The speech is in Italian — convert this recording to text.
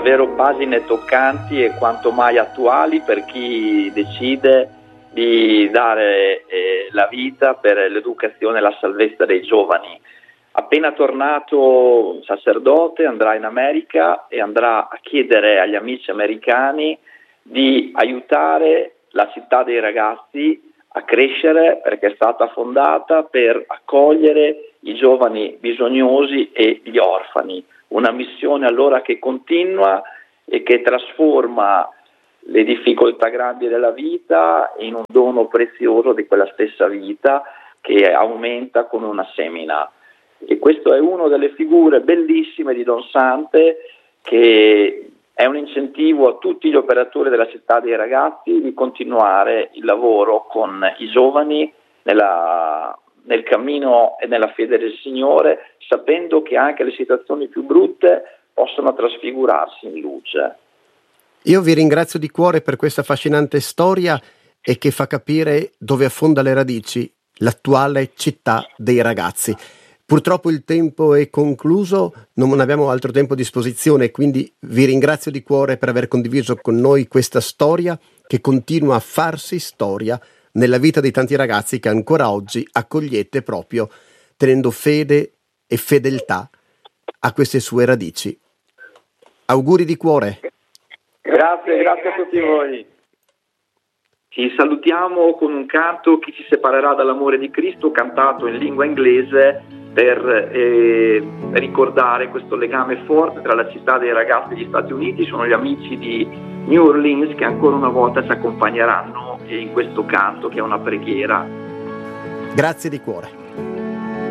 davvero pagine toccanti e quanto mai attuali per chi decide di dare la vita per l'educazione e la salvezza dei giovani. Appena tornato sacerdote andrà in America e andrà a chiedere agli amici americani di aiutare la città dei ragazzi a crescere, perché è stata fondata per accogliere i giovani bisognosi e gli orfani. Una missione allora che continua e che trasforma le difficoltà grandi della vita in un dono prezioso di quella stessa vita che aumenta come una semina. E questo è una delle figure bellissime di Don Sante, che è un incentivo a tutti gli operatori della città dei ragazzi di continuare il lavoro con i giovani nel cammino e nella fede del Signore, sapendo che anche le situazioni più brutte possono trasfigurarsi in luce. Io vi ringrazio di cuore per questa affascinante storia e che fa capire dove affonda le radici l'attuale città dei ragazzi. Purtroppo il tempo è concluso, non abbiamo altro tempo a disposizione, quindi vi ringrazio di cuore per aver condiviso con noi questa storia che continua a farsi storia nella vita di tanti ragazzi che ancora oggi accogliete proprio tenendo fede e fedeltà a queste sue radici. Auguri di cuore. Grazie a tutti voi. Ci salutiamo con un canto Chi ci separerà dall'amore di Cristo, cantato in lingua inglese per ricordare questo legame forte tra la città dei ragazzi e gli Stati Uniti. Sono gli amici di New Orleans che ancora una volta ci accompagneranno in questo canto che è una preghiera. Grazie di cuore.